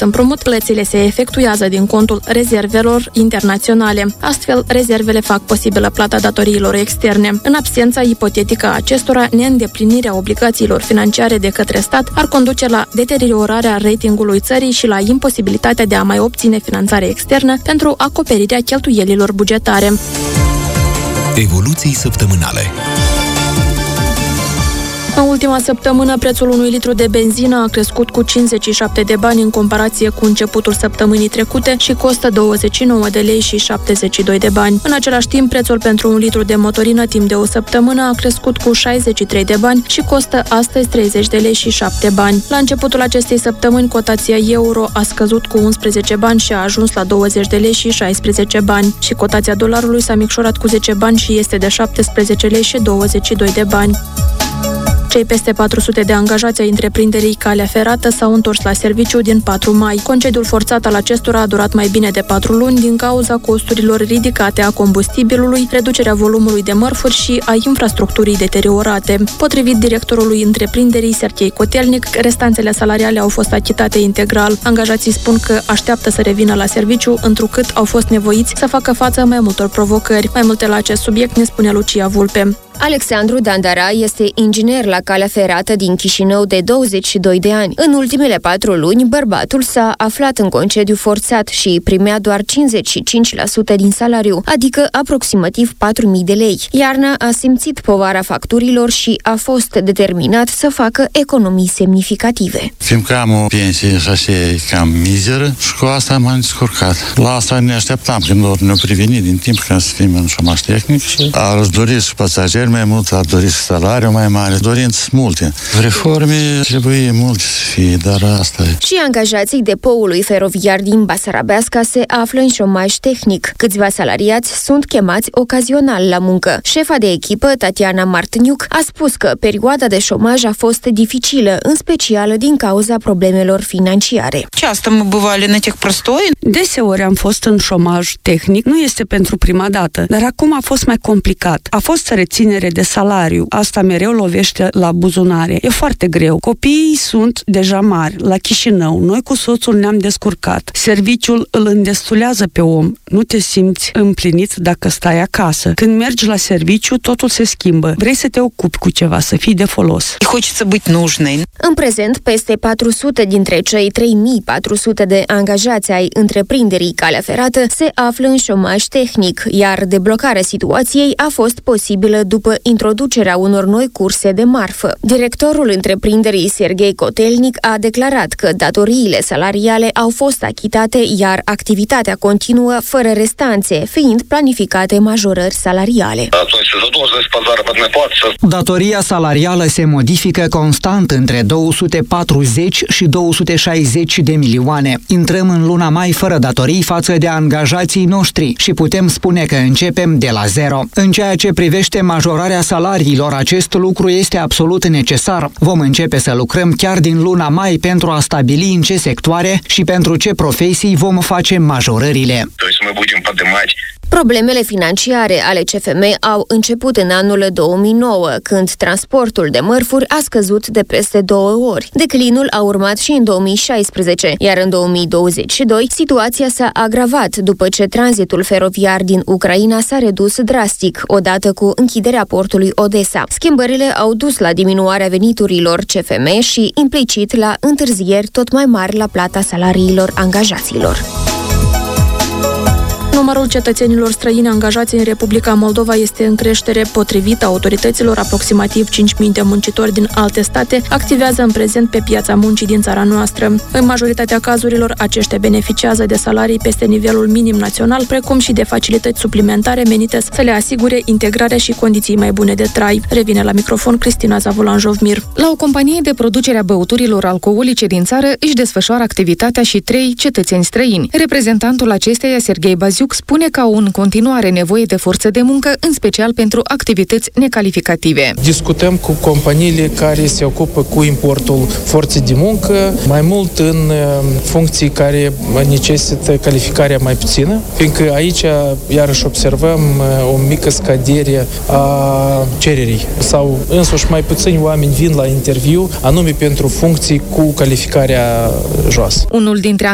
împrumut, plățile se efectuează din contul rezervelor internaționale. Astfel, rezervele fac posibilă plata datoriilor externe. În absența ipotetică a acestora, neîndeplinirea obligațiilor financiare de către stat ar conduce la deteriorarea ratingului țării și la imposibilitatea de a mai obține finanțare externă pentru acoperirea cheltuielilor bugetare. Evoluții săptămânale. În ultima săptămână, prețul unui litru de benzină a crescut cu 57 de bani în comparație cu începutul săptămânii trecute și costă 29 de lei și 72 de bani. În același timp, prețul pentru un litru de motorină timp de o săptămână a crescut cu 63 de bani și costă astăzi 30 de lei și 7 bani. La începutul acestei săptămâni, cotația euro a scăzut cu 11 bani și a ajuns la 20 de lei și 16 bani. Și cotația dolarului s-a micșorat cu 10 bani și este de 17 lei și 22 de bani. Cei peste 400 de angajați ai întreprinderii Calea Ferată s-au întors la serviciu din 4 mai. Concediul forțat al acestora a durat mai bine de 4 luni din cauza costurilor ridicate a combustibilului, reducerea volumului de mărfuri și a infrastructurii deteriorate. Potrivit directorului întreprinderii, Serghei Cotelnic, restanțele salariale au fost achitate integral. Angajații spun că așteaptă să revină la serviciu, întrucât au fost nevoiți să facă față mai multor provocări. Mai multe la acest subiect ne spune Lucia Vulpe. Alexandru Dandara este inginer la Calea Ferată din Chișinău de 22 de ani. În ultimele 4 luni, bărbatul s-a aflat în concediu forțat și primea doar 55% din salariu, adică aproximativ 4.000 de lei. Iarna a simțit povara facturilor și a fost determinat să facă economii semnificative. Fiindcă am o pensie așa cam mizeră și cu asta m-am descurcat. La asta ne așteptam când ne-au prevenit din timp ca să fim în șomaș tehnic și ar dori și pasageri mai mult, ar dori și salariu mai mare, dorinți multe. Reforme trebuie multe să fie, dar asta e. Și angajații depoului feroviar din Basarabeasca se află în șomaj tehnic. Câțiva salariați sunt chemați ocazional la muncă. Șefa de echipă, Tatiana Martiniuc, a spus că perioada de șomaj a fost dificilă, în special din cauza problemelor financiare. Часто мы băvali în этих простой. Deseori am fost în șomaj tehnic, nu este pentru prima dată, dar acum a fost mai complicat. A fost reținere de salariu. Asta mereu lovește la buzunare. E foarte greu. Copiii sunt deja mari. La Chișinău, noi cu soțul ne-am descurcat. Serviciul îl îndestulează pe om. Nu te simți împlinit dacă stai acasă. Când mergi la serviciu, totul se schimbă. Vrei să te ocupi cu ceva, să fii de folos. În prezent, peste 400 dintre cei 3400 de angajați ai întreprinderii Calea Ferată se află în șomaj tehnic, iar deblocarea situației a fost posibilă după introducerea unor noi curse de marfă. Directorul întreprinderii Serghei Cotelnic a declarat că datoriile salariale au fost achitate, iar activitatea continuă fără restanțe, fiind planificate majorări salariale. Datoria salarială se modifică constant între 240 și 260 de milioane. Intrăm în luna mai fără datorii față de angajații noștri și putem spune că începem de la zero. În ceea ce privește majorarea salariilor, acest lucru este absolut necesar. Vom începe să lucrăm chiar din luna mai pentru a stabili în ce sectoare și pentru ce profesii vom face majorările. Problemele financiare ale CFM au început în anul 2009, când transportul de mărfuri a scăzut de peste 2 ori. Declinul a urmat și în 2016, iar în 2022 situația s-a agravat după ce tranzitul feroviar din Ucraina s-a redus drastic, odată cu închiderea portului Odessa. Schimbările au dus la diminuarea veniturilor CFM și, implicit, la întârzieri tot mai mari la plata salariilor angajaților. Numărul cetățenilor străini angajați în Republica Moldova este în creștere. Potrivit autorităților, aproximativ 5.000 de muncitori din alte state activează în prezent pe piața muncii din țara noastră. În majoritatea cazurilor, aceștia beneficiază de salarii peste nivelul minim național, precum și de facilități suplimentare menite să le asigure integrarea și condiții mai bune de trai. Revine la microfon Cristina Zavulan-Jovmir. La o companie de producere a băuturilor alcoolice din țară își desfășoară activitatea și 3 cetățeni străini. Reprezentantul acesteia, Serghei Baziuc, spune că au în continuare nevoie de forță de muncă, în special pentru activități necalificative. Discutăm cu companiile care se ocupă cu importul forței de muncă, mai mult în funcții care necesită calificarea mai puțină, fiindcă aici iarăși observăm o mică scădere a cererii sau însuși mai puțini oameni vin la interviu, anume pentru funcții cu calificarea joasă. Unul dintre